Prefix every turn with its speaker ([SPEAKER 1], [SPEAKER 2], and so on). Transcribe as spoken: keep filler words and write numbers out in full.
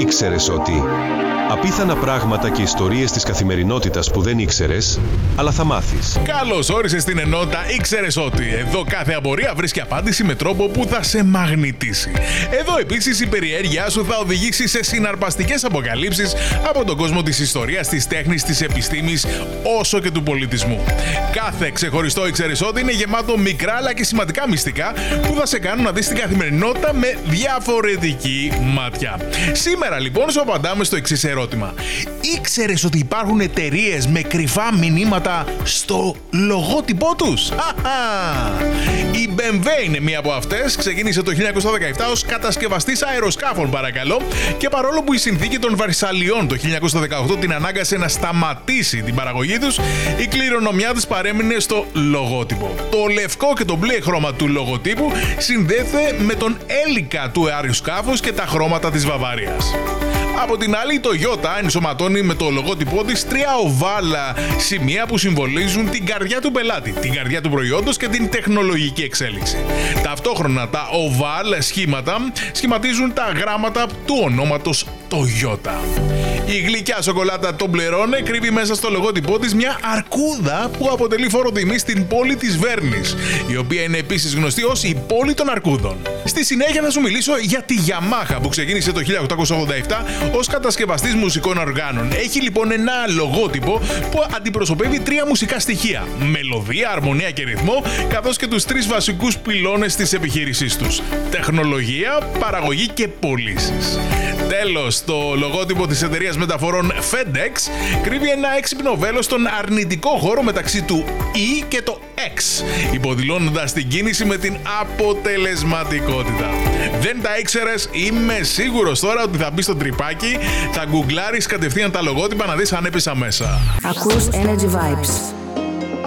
[SPEAKER 1] Ήξερες ότι απίθανα πράγματα και ιστορίες της καθημερινότητας που δεν ήξερες, αλλά θα μάθεις.
[SPEAKER 2] Καλώς όρισες στην ενότητα Ήξερες ότι. Εδώ κάθε απορία βρίσκει απάντηση με τρόπο που θα σε μαγνητήσει. Εδώ επίσης η περιέργειά σου θα οδηγήσει σε συναρπαστικές αποκαλύψεις από τον κόσμο της ιστορίας, της τέχνης, της επιστήμης, όσο και του πολιτισμού. Κάθε ξεχωριστό Ήξερες ότι είναι γεμάτο μικρά αλλά και σημαντικά μυστικά που θα σε κάνουν να δεις την καθημερινότητα με διαφορετική ματιά. Σήμερα λοιπόν σου απαντάμε στο εξής ερώτημα. Ήξερες ότι υπάρχουν εταιρείες με κρυφά μηνύματα στο λογότυπό τους? Η μπι εμ ντάμπλιου είναι μία από αυτές. Ξεκίνησε το χίλια εννιακόσια δεκαεπτά ως κατασκευαστής αεροσκάφων, παρακαλώ, και παρόλο που η συνθήκη των Βαρσαλιών το χίλια εννιακόσια δεκαοκτώ την ανάγκασε να σταματήσει την παραγωγή τους, η κληρονομιά της παρέμεινε στο λογότυπο. Το λευκό και το μπλε χρώμα του λογοτύπου συνδέεται με τον έλικα του αεροσκάφους και τα χρώματα της Βαβαρίας. Από την άλλη, το Toyota ενσωματώνει με το λογότυπό της τρία οβάλα σημεία που συμβολίζουν την καρδιά του πελάτη, την καρδιά του προϊόντος και την τεχνολογική εξέλιξη. Ταυτόχρονα, τα οβάλ σχήματα σχηματίζουν τα γράμματα του ονόματος Toyota. Η γλυκιά σοκολάτα Toblerone κρύβει μέσα στο λογότυπό της μια αρκούδα που αποτελεί φόρο τιμής στην πόλη της Βέρνης, η οποία είναι επίσης γνωστή ως η πόλη των αρκούδων. Στη συνέχεια θα σου μιλήσω για τη Yamaha που ξεκίνησε το χίλια οκτακόσια ογδόντα επτά ως κατασκευαστής μουσικών οργάνων. Έχει λοιπόν ένα λογότυπο που αντιπροσωπεύει τρία μουσικά στοιχεία: μελωδία, αρμονία και ρυθμό, καθώς και τους τρεις βασικούς πυλώνες της επιχείρησής τους: τεχνολογία, παραγωγή και πωλήσεις. Τέλος, το λογότυπο της εταιρείας μεταφορών FedEx κρύβει ένα έξυπνο βέλος στον αρνητικό χώρο μεταξύ του E και το X, υποδηλώνοντας την κίνηση με την αποτελεσματικότητα. Δεν τα ήξερες? Είμαι σίγουρος τώρα ότι θα μπεις στο τρυπάκι, θα γκουγκλάρεις κατευθείαν τα λογότυπα να δεις αν έπεσα μέσα.
[SPEAKER 3] Ακούς Energy Vibes.